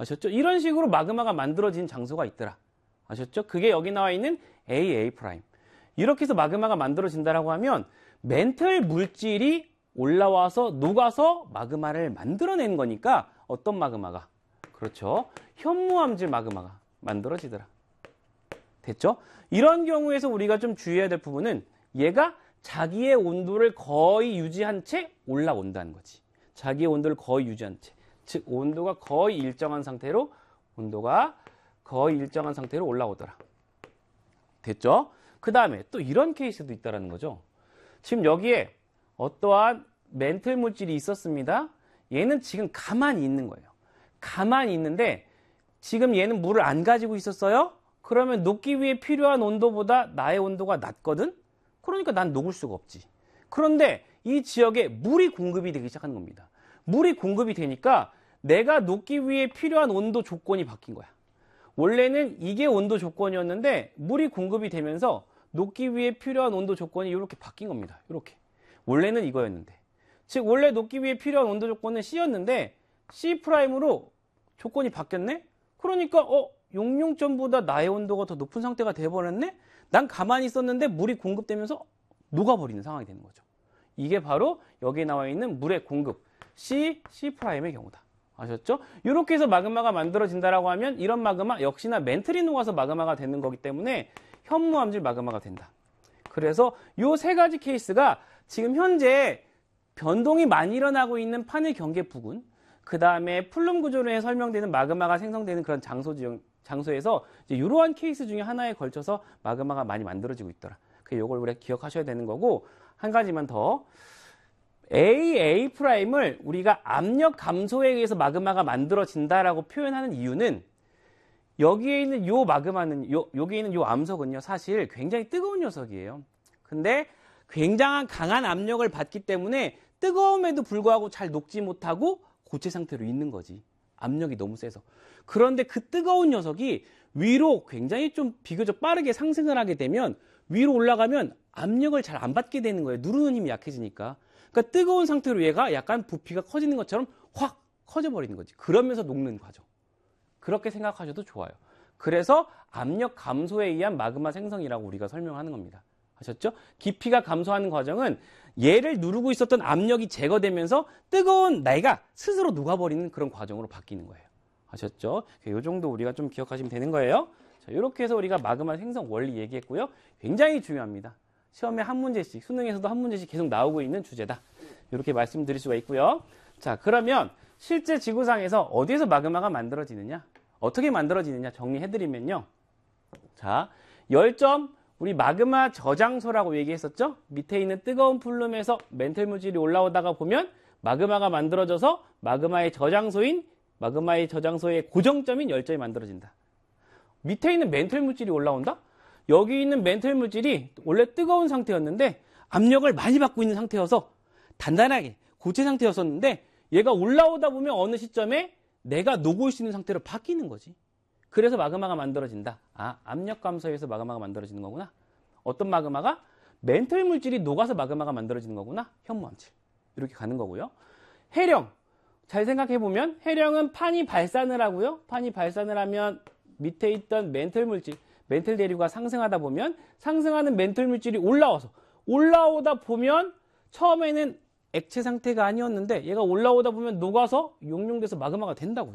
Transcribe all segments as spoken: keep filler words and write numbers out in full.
아셨죠? 이런 식으로 마그마가 만들어진 장소가 있더라. 아셨죠? 그게 여기 나와 있는 에이 에이 프라임. 이렇게 해서 마그마가 만들어진다라고 하면 멘틀 물질이 올라와서 녹아서 마그마를 만들어낸 거니까 어떤 마그마가? 그렇죠. 현무암질 마그마가 만들어지더라. 됐죠? 이런 경우에서 우리가 좀 주의해야 될 부분은 얘가 자기의 온도를 거의 유지한 채 올라온다는 거지. 자기의 온도를 거의 유지한 채. 즉 온도가 거의 일정한 상태로 온도가 거의 일정한 상태로 올라오더라. 됐죠? 그 다음에 또 이런 케이스도 있다라는 거죠. 지금 여기에 어떠한 멘틀 물질이 있었습니다. 얘는 지금 가만히 있는 거예요. 가만히 있는데 지금 얘는 물을 안 가지고 있었어요? 그러면 녹기 위해 필요한 온도보다 나의 온도가 낮거든? 그러니까 난 녹을 수가 없지. 그런데 이 지역에 물이 공급이 되기 시작하는 겁니다. 물이 공급이 되니까 내가 녹기 위해 필요한 온도 조건이 바뀐 거야. 원래는 이게 온도 조건이었는데 물이 공급이 되면서 녹기 위해 필요한 온도 조건이 이렇게 바뀐 겁니다. 이렇게. 원래는 이거였는데. 즉 원래 녹기 위해 필요한 온도 조건은 C였는데 C'으로 조건이 바뀌었네? 그러니까 어? 용융점보다 나의 온도가 더 높은 상태가 돼버렸네? 난 가만히 있었는데 물이 공급되면서 녹아버리는 상황이 되는 거죠. 이게 바로 여기에 나와 있는 물의 공급 C, C'의 경우다. 아셨죠? 이렇게 해서 마그마가 만들어진다라고 하면 이런 마그마 역시나 멘틀이 녹아서 마그마가 되는 거기 때문에 현무암질 마그마가 된다. 그래서 이 세 가지 케이스가 지금 현재 변동이 많이 일어나고 있는 판의 경계 부근, 그 다음에 플룸 구조로 설명되는 마그마가 생성되는 그런 장소 지형, 장소에서 이제 이러한 케이스 중에 하나에 걸쳐서 마그마가 많이 만들어지고 있더라. 그 요걸 우리가 기억하셔야 되는 거고, 한 가지만 더. 에이 에이 프라임을 우리가 압력 감소에 의해서 마그마가 만들어진다라고 표현하는 이유는 여기에 있는 요 마그마는, 요, 여기에 있는 요 암석은요, 사실 굉장히 뜨거운 녀석이에요. 근데 굉장한 강한 압력을 받기 때문에 뜨거움에도 불구하고 잘 녹지 못하고 고체 상태로 있는 거지. 압력이 너무 세서. 그런데 그 뜨거운 녀석이 위로 굉장히 좀 비교적 빠르게 상승을 하게 되면 위로 올라가면 압력을 잘 안 받게 되는 거예요. 누르는 힘이 약해지니까. 그러니까 뜨거운 상태로 얘가 약간 부피가 커지는 것처럼 확 커져버리는 거지. 그러면서 녹는 과정. 그렇게 생각하셔도 좋아요. 그래서 압력 감소에 의한 마그마 생성이라고 우리가 설명하는 겁니다. 아셨죠? 깊이가 감소하는 과정은 얘를 누르고 있었던 압력이 제거되면서 뜨거운 내가 스스로 녹아버리는 그런 과정으로 바뀌는 거예요. 아셨죠? 이 정도 우리가 좀 기억하시면 되는 거예요. 자, 이렇게 해서 우리가 마그마 생성 원리 얘기했고요. 굉장히 중요합니다. 시험에 한 문제씩, 수능에서도 한 문제씩 계속 나오고 있는 주제다. 이렇게 말씀드릴 수가 있고요. 자, 그러면 실제 지구상에서 어디에서 마그마가 만들어지느냐? 어떻게 만들어지느냐 정리해드리면요. 자, 열점, 우리 마그마 저장소라고 얘기했었죠? 밑에 있는 뜨거운 플룸에서 멘틀 물질이 올라오다가 보면 마그마가 만들어져서 마그마의 저장소인, 마그마의 저장소의 고정점인 열점이 만들어진다. 밑에 있는 멘틀 물질이 올라온다? 여기 있는 멘틀 물질이 원래 뜨거운 상태였는데 압력을 많이 받고 있는 상태여서 단단하게 고체 상태였었는데 얘가 올라오다 보면 어느 시점에 내가 녹을 수 있는 상태로 바뀌는 거지. 그래서 마그마가 만들어진다. 아, 압력 감소에서 마그마가 만들어지는 거구나. 어떤 마그마가? 멘틀 물질이 녹아서 마그마가 만들어지는 거구나. 현무암질. 이렇게 가는 거고요. 해령. 잘 생각해보면 해령은 판이 발산을 하고요. 판이 발산을 하면 밑에 있던 멘틀 물질, 멘틀 대류가 상승하다 보면 상승하는 멘틀 물질이 올라와서 올라오다 보면 처음에는 액체 상태가 아니었는데 얘가 올라오다 보면 녹아서 용융돼서 마그마가 된다고요.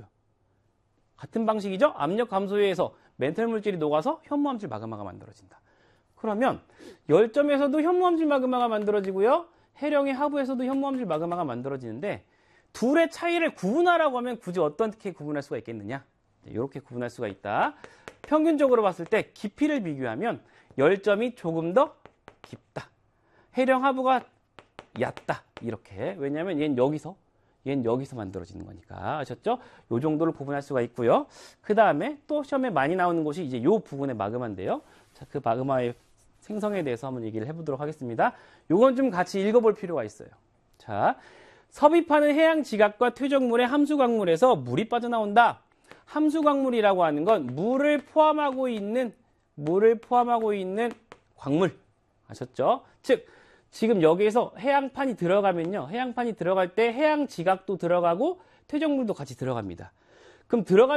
같은 방식이죠. 압력 감소에 의해서 멘틀 물질이 녹아서 현무암질 마그마가 만들어진다. 그러면 열점에서도 현무암질 마그마가 만들어지고요. 해령의 하부에서도 현무암질 마그마가 만들어지는데 둘의 차이를 구분하라고 하면 굳이 어떻게 구분할 수가 있겠느냐? 이렇게 구분할 수가 있다. 평균적으로 봤을 때 깊이를 비교하면 열점이 조금 더 깊다. 해령 하부가 얕다. 이렇게. 왜냐하면 얘는 여기서, 얘는 여기서 만들어지는 거니까. 아셨죠? 요 정도를 구분할 수가 있고요. 그 다음에 또 시험에 많이 나오는 곳이 이제 요 부분의 마그마인데요. 자, 그 마그마의 생성에 대해서 한번 얘기를 해보도록 하겠습니다. 요건 좀 같이 읽어볼 필요가 있어요. 자, 섭입하는 해양 지각과 퇴적물의 함수광물에서 물이 빠져나온다. 함수광물이라고 하는 건 물을 포함하고 있는, 물을 포함하고 있는 광물. 아셨죠? 즉, 지금 여기에서 해양판이 들어가면요. 해양판이 들어갈 때 해양 지각도 들어가고 퇴적물도 같이 들어갑니다. 그럼 들어가